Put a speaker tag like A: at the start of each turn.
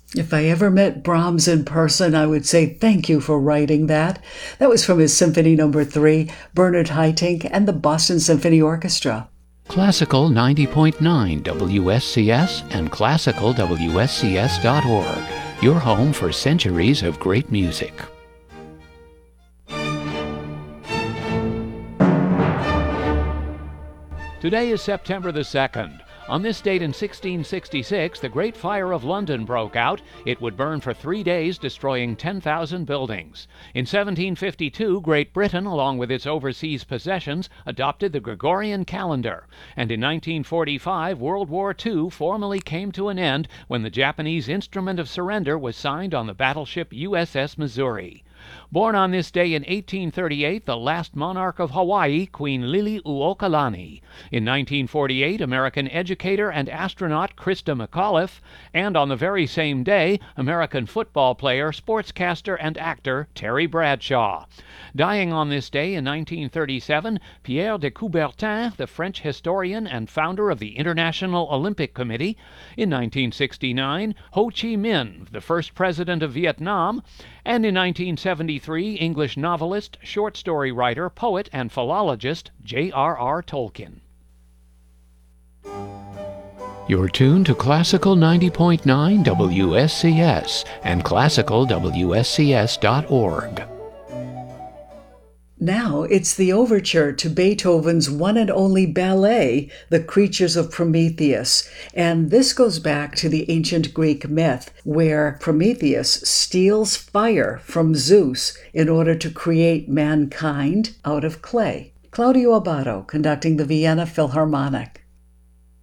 A: If I ever met Brahms in person, I would say thank you for writing that. That was from his Symphony No. 3, Bernard Haitink and the Boston Symphony Orchestra.
B: Classical 90.9 WSCS and classicalwscs.org, your home for centuries of great music. Today is September the 2nd. On this date in 1666, the Great Fire of London broke out. It would burn for 3 days, destroying 10,000 buildings. In 1752, Great Britain, along with its overseas possessions, adopted the Gregorian calendar. And in 1945, World War II formally came to an end when the Japanese instrument of surrender was signed on the battleship USS Missouri. Born on this day in 1838, the last monarch of Hawaii, Queen Liliuokalani. In 1948, American educator and astronaut Christa McAuliffe. And on the very same day, American football player, sportscaster, and actor Terry Bradshaw. Dying on this day in 1937, Pierre de Coubertin, the French historian and founder of the International Olympic Committee. In 1969, Ho Chi Minh, the first president of Vietnam. And in 1973, English novelist, short story writer, poet, and philologist J.R.R. Tolkien. You're tuned to Classical 90.9 WSCS and classicalwscs.org.
A: Now it's the overture to Beethoven's one and only ballet, The Creatures of Prometheus. And this goes back to the ancient Greek myth, where Prometheus steals fire from Zeus in order to create mankind out of clay. Claudio Abbado conducting the Vienna Philharmonic.